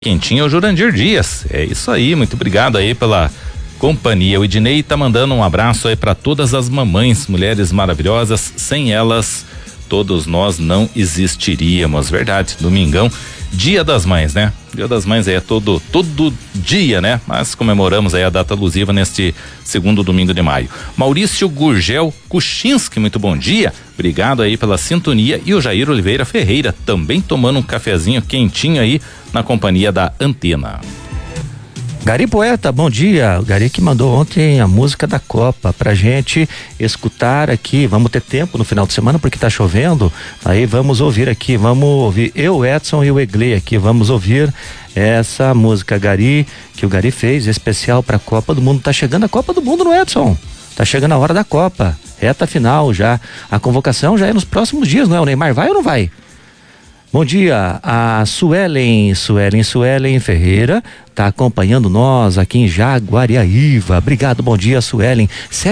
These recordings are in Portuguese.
Quentinho, é o Jurandir Dias. É isso aí, muito obrigado aí pela companhia. O Ednei tá mandando um abraço aí para todas as mamães, mulheres maravilhosas. Sem elas, todos nós não existiríamos. Verdade, domingão, Dia das Mães, né? Dia das Mães aí é todo dia, né? Mas comemoramos aí a data alusiva neste segundo domingo de maio. Maurício Gurgel Kuchinski, muito bom dia. Obrigado aí pela sintonia. E o Jair Oliveira Ferreira também tomando um cafezinho quentinho aí na companhia da Antena. Gari Poeta, bom dia. O Gari que mandou ontem a música da Copa pra gente escutar aqui. Vamos ter tempo no final de semana porque tá chovendo. Aí vamos ouvir aqui, eu, Edson e o Egley aqui, vamos ouvir essa música, Gari, que o Gari fez especial pra Copa do Mundo. Tá chegando a Copa do Mundo, no Edson? Tá chegando a hora da Copa, reta final já. A convocação já é nos próximos dias, não é? O Neymar vai ou não vai? Bom dia, a Suelen Ferreira tá acompanhando nós aqui em Jaguariaíva. Obrigado, bom dia, Suelen.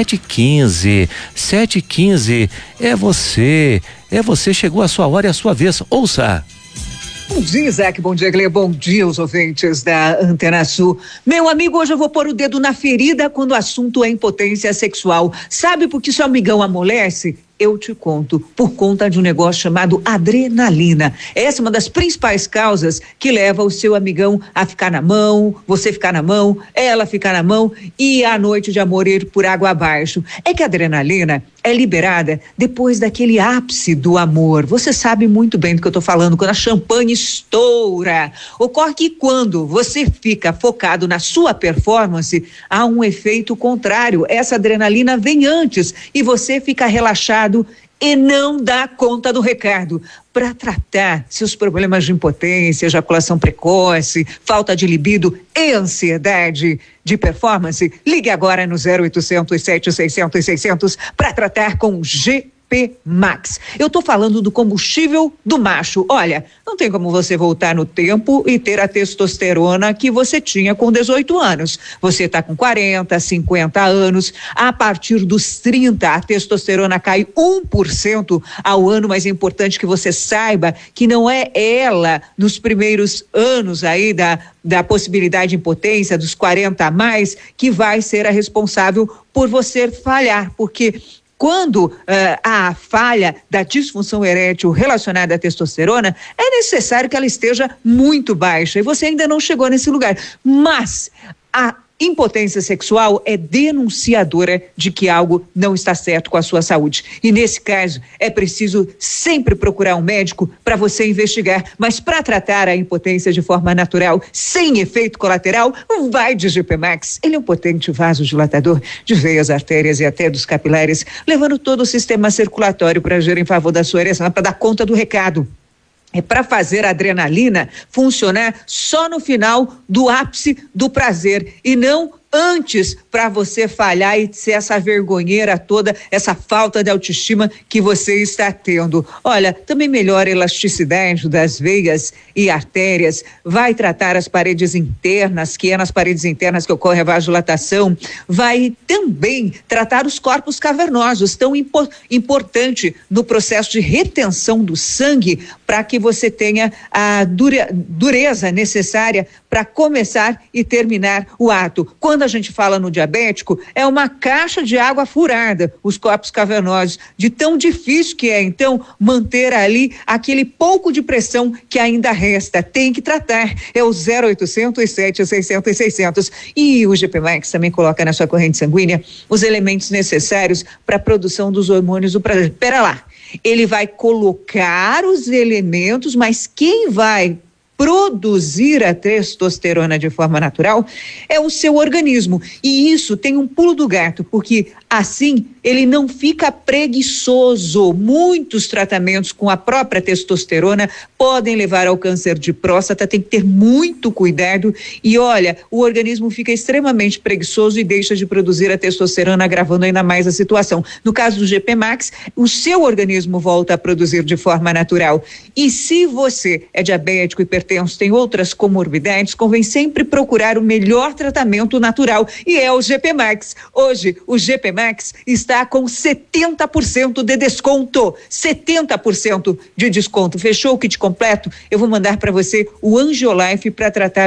7h15, é você, chegou a sua hora e a sua vez, ouça. Bom dia, Isaac, bom dia, Gle, bom dia os ouvintes da Antena Sul. Meu amigo, hoje eu vou pôr o dedo na ferida quando o assunto é impotência sexual. Sabe por que seu amigão amolece? Eu te conto, por conta de um negócio chamado adrenalina. Essa é uma das principais causas que leva o seu amigão a ficar na mão, você ficar na mão, ela ficar na mão e a noite de amor ir por água abaixo. É que a adrenalina é liberada depois daquele ápice do amor. Você sabe muito bem do que eu tô falando, quando a champanhe estoura. Ocorre que quando você fica focado na sua performance, há um efeito contrário. Essa adrenalina vem antes e você fica relaxado e não dá conta do recado. Para tratar seus problemas de impotência, ejaculação precoce, falta de libido e ansiedade de performance, ligue agora no 0800 700 600 para tratar com GP Max. Eu tô falando do combustível do macho. Olha, não tem como você voltar no tempo e ter a testosterona que você tinha com 18 anos. Você tá com 40, 50 anos, a partir dos 30 a testosterona cai 1% ao ano, mas é importante que você saiba que não é ela nos primeiros anos aí da possibilidade de impotência, dos 40 a mais, que vai ser a responsável por você falhar, porque quando há a falha da disfunção erétil relacionada à testosterona, é necessário que ela esteja muito baixa e você ainda não chegou nesse lugar. Mas a impotência sexual é denunciadora de que algo não está certo com a sua saúde. E nesse caso, é preciso sempre procurar um médico para você investigar. Mas para tratar a impotência de forma natural, sem efeito colateral, vai de GP Max. Ele é um potente vasodilatador de veias, artérias e até dos capilares, levando todo o sistema circulatório para agir em favor da sua ereção, para dar conta do recado. É para fazer a adrenalina funcionar só no final do ápice do prazer e não antes, para você falhar e ser essa vergonheira toda, essa falta de autoestima que você está tendo. Olha, também melhora a elasticidade das veias e artérias, vai tratar as paredes internas, que é nas paredes internas que ocorre a vasodilatação, vai também tratar os corpos cavernosos, tão importante no processo de retenção do sangue, para que você tenha a dureza necessária para começar e terminar o ato. Quando a gente fala no diabético, é uma caixa de água furada, os corpos cavernosos, de tão difícil que é, então, manter ali aquele pouco de pressão que ainda resta. Tem que tratar. É o 0800 700 600. E o GP Max também coloca na sua corrente sanguínea os elementos necessários para a produção dos hormônios do prazer. Pera lá. Ele vai colocar os elementos, mas quem vai produzir a testosterona de forma natural é o seu organismo. E isso tem um pulo do gato, porque assim ele não fica preguiçoso. Muitos tratamentos com a própria testosterona podem levar ao câncer de próstata, tem que ter muito cuidado. E olha, o organismo fica extremamente preguiçoso e deixa de produzir a testosterona, agravando ainda mais a situação. No caso do GP Max, o seu organismo volta a produzir de forma natural. E se você é diabético, hipertenso, tem outras comorbidades, convém sempre procurar o melhor tratamento natural, e é o GP Max. Hoje, o GP Max está está com 70% de desconto. 70% de desconto. Fechou o kit completo? Eu vou mandar para você o Angiolife para tratar